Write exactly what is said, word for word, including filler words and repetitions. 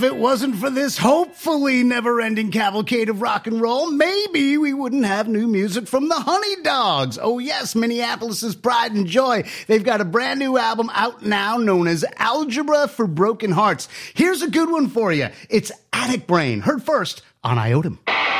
If it wasn't for this hopefully never-ending cavalcade of rock and roll, maybe we wouldn't have new music from the Honey Dogs. Oh yes, Minneapolis's pride and joy. They've got a brand new album out now known as Algebra for Broken Hearts. Here's a good one for you. It's Attic Brain, heard first on Iotum.